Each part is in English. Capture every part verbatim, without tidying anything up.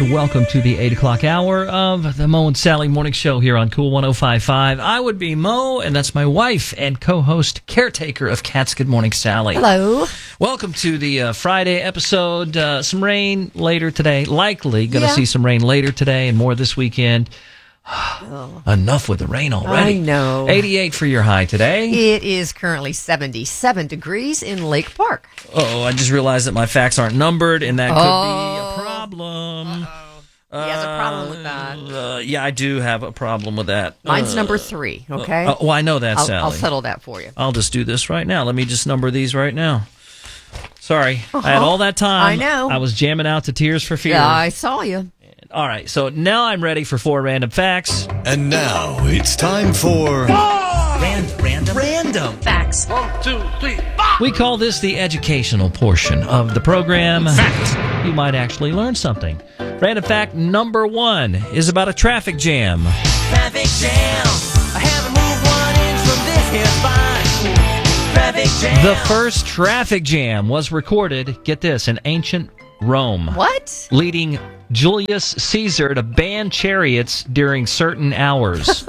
and welcome to the eight o'clock hour of the Mo and Sally Morning Show here on Cool one oh five point five. I would be Mo, and that's my wife and co-host, caretaker of Cats. Good morning, Sally. Hello. Welcome to the uh, Friday episode. Uh, some rain later today. Likely going to Yeah. see some rain later today and more this weekend. Oh. Enough with the rain already. I know. eighty-eight for your high today. It is currently seventy-seven degrees in Lake Park. Oh, I just realized that my facts aren't numbered, and that could Oh. be a problem. Uh-oh. He has a problem with that. Uh, yeah, I do have a problem with that. Mine's Uh, number three, okay? Uh, oh, I know that, I'll, Sally. I'll settle that for you. I'll just do this right now. Let me just number these right now. Sorry. I had Uh-huh. all that time. I know. I was jamming out to Tears for Fears. Yeah, I saw you. All right, so now I'm ready for four random facts. And now it's time for Random, random, random Facts. One, two, three, five. We call this the educational portion of the program. Fact. You might actually learn something. Random fact number one is about a traffic jam. Traffic jam. I haven't moved one inch from this here spot. Traffic jam. The first traffic jam was recorded, get this, in ancient Rome. What? Leading Julius Caesar to ban chariots during certain hours.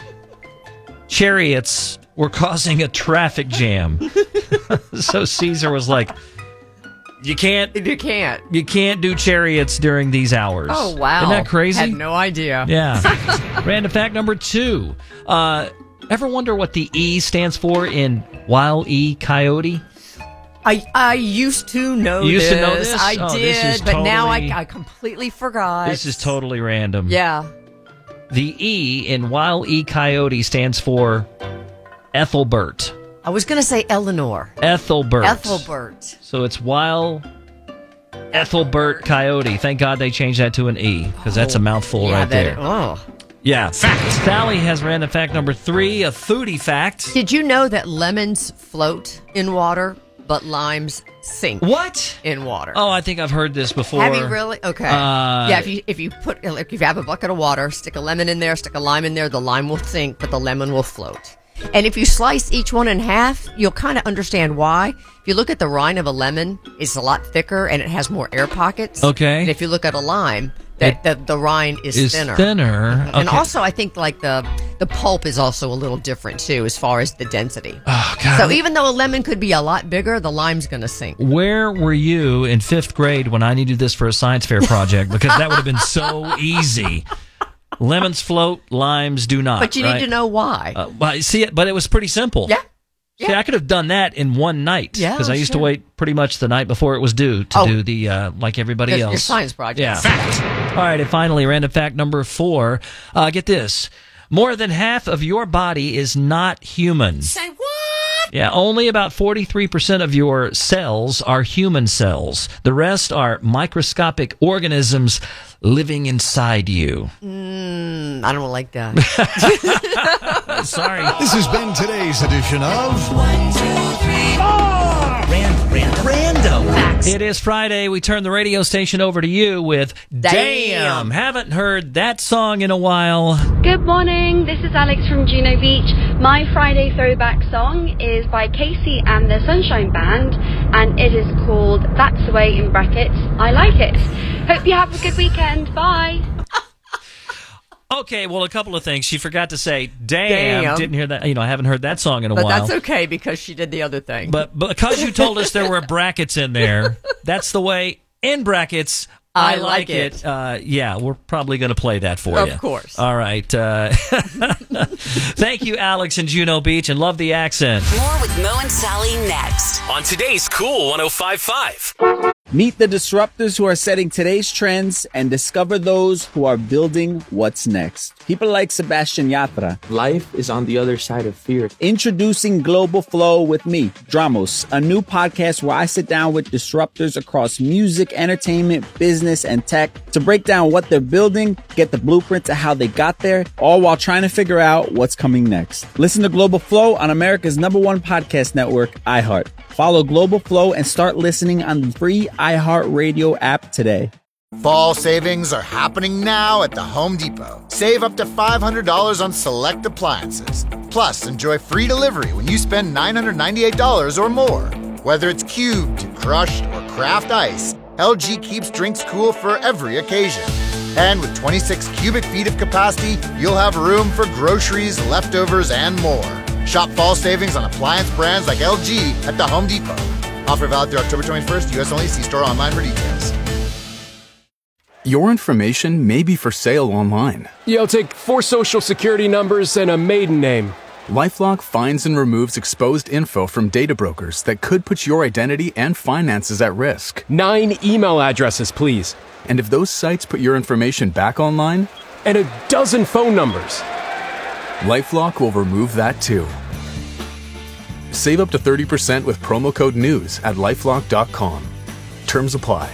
Chariots were causing a traffic jam. So Caesar was like, you can't You can't. you can't do chariots during these hours. Oh, wow. Isn't that crazy? Had no idea. Yeah. Random fact number two. Uh, ever wonder what the E stands for in Wile E. Coyote? I I used to know You used this. to know this? I Oh, did, this is but now I, totally- I completely forgot. This is totally random. Yeah. The E in Wile E. Coyote stands for Ethelbert. I was going to say Eleanor. Ethelbert. Ethelbert. So it's Wile Ethelbert Coyote. Thank God they changed that to an E, because that's a mouthful yeah, right that- there. Oh. Yeah. Fact. Sally has random fact number three, a foodie fact. Did you know that lemons float in water, but limes sink What? in water? Oh, I think I've heard this before. Have you really? Okay. Uh, yeah, if you if you put like if you have a bucket of water, stick a lemon in there, stick a lime in there, the lime will sink, but the lemon will float. And if you slice each one in half, you'll kind of understand why. If you look at the rind of a lemon, it's a lot thicker and it has more air pockets. Okay. And if you look at a lime, that the, the rind is, Is thinner. thinner. And Okay. also, I think like the the pulp is also a little different too, as far as the density. Oh, God. So even though a lemon could be a lot bigger, the lime's going to sink. Where were you in fifth grade when I needed this for a science fair project? Because that would have been so easy. Lemons float, limes do not. But you right? need to know why. Uh, well, see it, but it was pretty simple. yeah. See, I could have done that in one night. Yeah, because I used to sure. wait pretty much the night before it was due to Oh. do the uh, like everybody Your- else. your science project. Yeah. All right, and finally, random fact number four. Uh, get this: more than half of your body is not human. Say what? Yeah, only about forty-three percent of your cells are human cells. The rest are microscopic organisms living inside you. Mm, I don't like that. Sorry. This has been today's edition of One, two, three, four. Random, random, random. Facts. It is Friday. We turn the radio station over to you with Damn. Damn. Haven't heard that song in a while. Good morning, this is Alex from Juno Beach. My Friday throwback song is by Casey and the Sunshine Band, and it is called That's the Way, in brackets, I Like It. Hope you have a good weekend. Bye. Okay, well, a couple of things. She forgot to say damn. Damn. Didn't hear that. You know, I haven't heard that song in a But while. that's okay because she did the other thing. But because you told us there were brackets in there, that's the way, in brackets, I, I like it. it. Uh, yeah, we're probably going to play that for Of you. course. All right. Uh, thank you, Alex in Juno Beach, and love the accent. More with Mo and Sally next. On today's Cool one oh five point five. Meet the disruptors who are setting today's trends and discover those who are building what's next. People like Sebastian Yatra. Life is on the other side of fear. Introducing Global Flow with me, Dramos, a new podcast where I sit down with disruptors across music, entertainment, business, and tech to break down what they're building, get the blueprint to how they got there, all while trying to figure out what's coming next. Listen to Global Flow on America's number one podcast network, iHeart. Follow Global Flow and start listening on the free iHeartRadio app today. Fall savings are happening now at the Home Depot. Save up to five hundred dollars on select appliances. Plus, enjoy free delivery when you spend nine hundred ninety-eight dollars or more. Whether it's cubed, crushed, or craft ice, L G keeps drinks cool for every occasion. And with twenty-six cubic feet of capacity, you'll have room for groceries, leftovers, and more. Shop fall savings on appliance brands like L G at the Home Depot. Offer valid through October twenty-first. U S only. See store online for details. Your information may be for sale online. Yeah, I'll take four social security numbers and a maiden name. LifeLock finds and removes exposed info from data brokers that could put your identity and finances at risk. Nine email addresses, please. And if those sites put your information back online? And a dozen phone numbers. LifeLock will remove that too. Save up to thirty percent with promo code NEWS at LifeLock dot com. Terms apply.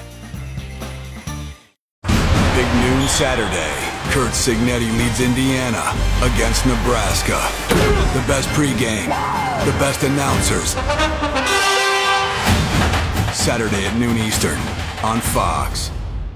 Big noon Saturday. Kurt Signetti leads Indiana against Nebraska. The best pregame, the best announcers. Saturday at noon Eastern on Fox.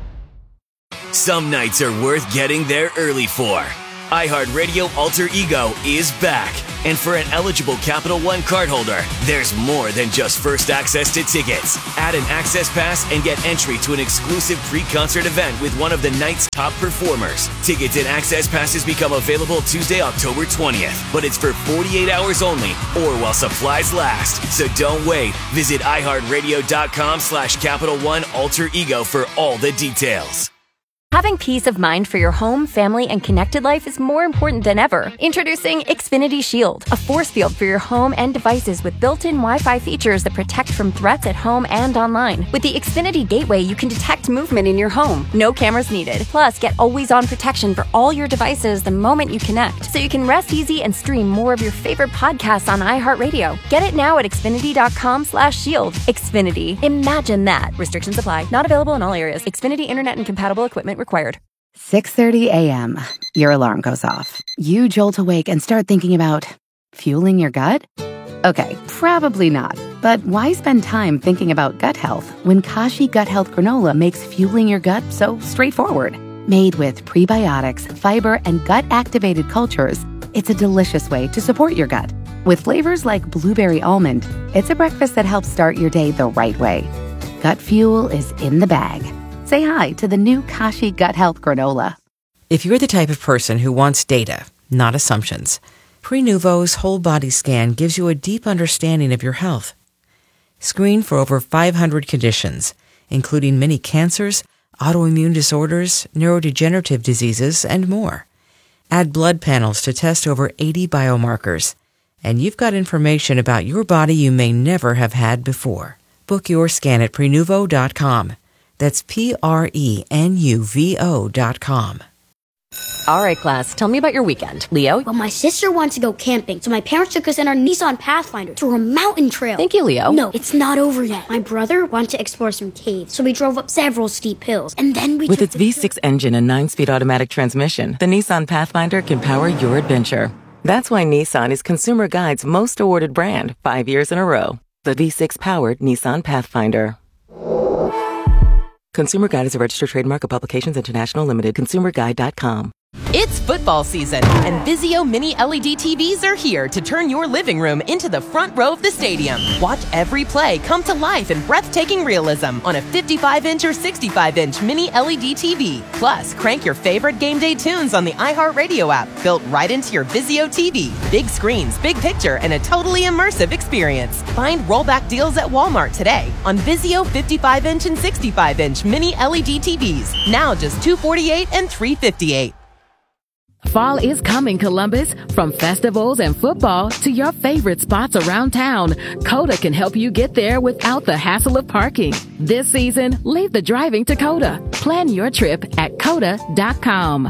Some nights are worth getting there early for. iHeartRadio Alter Ego is back. And for an eligible Capital One cardholder, there's more than just first access to tickets. Add an access pass and get entry to an exclusive pre-concert event with one of the night's top performers. Tickets and access passes become available Tuesday, October twentieth. But it's for forty-eight hours only or while supplies last. So don't wait. Visit iHeartRadio.com slash Capital One Alter Ego for all the details. Having peace of mind for your home, family, and connected life is more important than ever. Introducing Xfinity Shield, a force field for your home and devices with built-in Wi-Fi features that protect from threats at home and online. With the Xfinity Gateway, you can detect movement in your home. No cameras needed. Plus, get always-on protection for all your devices the moment you connect, so you can rest easy and stream more of your favorite podcasts on iHeartRadio. Get it now at Xfinity.com slash shield. Xfinity. Imagine that. Restrictions apply. Not available in all areas. Xfinity Internet and compatible equipment required. six thirty a.m. Your alarm goes off. You jolt awake and start thinking about fueling your gut? Okay, probably not. But why spend time thinking about gut health when Kashi Gut Health Granola makes fueling your gut so straightforward? Made with prebiotics, fiber, and gut-activated cultures, it's a delicious way to support your gut. With flavors like blueberry almond, it's a breakfast that helps start your day the right way. Gut fuel is in the bag. Say hi to the new Kashi Gut Health Granola. If you're the type of person who wants data, not assumptions, Prenuvo's whole body scan gives you a deep understanding of your health. Screen for over five hundred conditions, including many cancers, autoimmune disorders, neurodegenerative diseases, and more. Add blood panels to test over eighty biomarkers, and you've got information about your body you may never have had before. Book your scan at Prenuvo dot com. That's P R E N U V O dot com. All right, class, tell me about your weekend. Leo? Well, my sister wanted to go camping, so my parents took us in our Nissan Pathfinder to a mountain trail. Thank you, Leo. No, it's not over yet. My brother wanted to explore some caves, so we drove up several steep hills, and then we With its V six engine and nine-speed automatic transmission, the Nissan Pathfinder can power your adventure. That's why Nissan is Consumer Guide's most awarded brand five years in a row. The V six-powered Nissan Pathfinder. Consumer Guide is a registered trademark of Publications International Limited. consumer guide dot com. It's football season, and Vizio Mini L E D T Vs are here to turn your living room into the front row of the stadium. Watch every play come to life in breathtaking realism on a fifty-five inch or sixty-five inch Mini L E D T V. Plus, crank your favorite game day tunes on the iHeartRadio app, built right into your Vizio T V. Big screens, big picture, and a totally immersive experience. Find rollback deals at Walmart today on Vizio fifty-five inch and sixty-five inch Mini L E D T Vs. Now just two hundred forty-eight dollars and three hundred fifty-eight dollars. Fall is coming, Columbus. From festivals and football to your favorite spots around town, Coda can help you get there without the hassle of parking. This season, leave the driving to Coda. Plan your trip at coda dot com.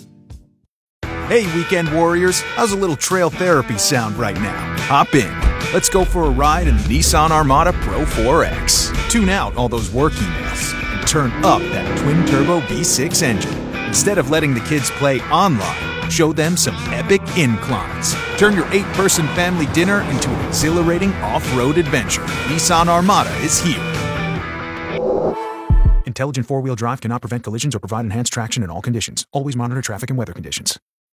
Hey, weekend warriors. How's a little trail therapy sound right now? Hop in. Let's go for a ride in the Nissan Armada Pro four X. Tune out all those work emails and turn up that twin-turbo V six engine. Instead of letting the kids play online, show them some epic inclines. Turn your eight-person family dinner into an exhilarating off-road adventure. Nissan Armada is here. Intelligent four-wheel drive cannot prevent collisions or provide enhanced traction in all conditions. Always monitor traffic and weather conditions.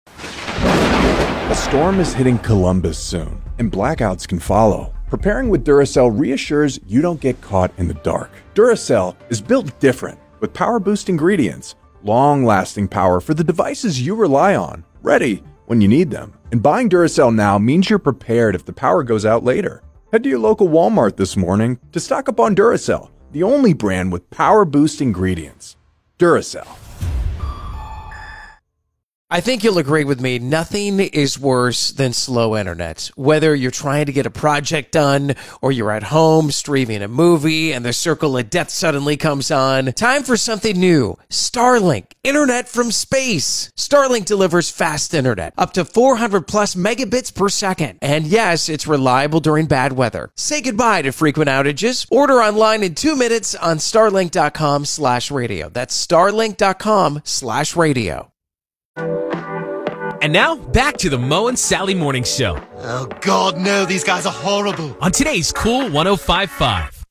A storm is hitting Columbus soon, and blackouts can follow. Preparing with Duracell reassures you don't get caught in the dark. Duracell is built different, with power boost ingredients, long-lasting power for the devices you rely on, ready when you need them. And buying Duracell now means you're prepared if the power goes out later. Head to your local Walmart this morning to stock up on Duracell, the only brand with power boost ingredients. Duracell. I think you'll agree with me, nothing is worse than slow internet. Whether you're trying to get a project done or you're at home streaming a movie and the circle of death suddenly comes on, time for something new. Starlink, internet from space. Starlink delivers fast internet, up to four hundred plus megabits per second. And yes, it's reliable during bad weather. Say goodbye to frequent outages. Order online in two minutes on starlink.com slash radio. That's starlink.com slash radio. And now, back to the Mo and Sally Morning Show. Oh, God, no, these guys are horrible. On today's Cool one oh five point five.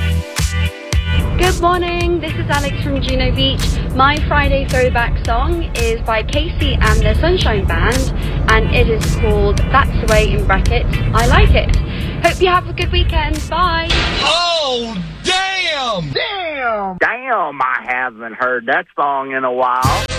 Good morning, this is Alex from Juno Beach. My Friday throwback song is by Casey and the Sunshine Band, and it is called That's the Way in brackets, I Like It. Hope you have a good weekend. Bye. Oh, damn! Damn! Damn, I haven't heard that song in a while.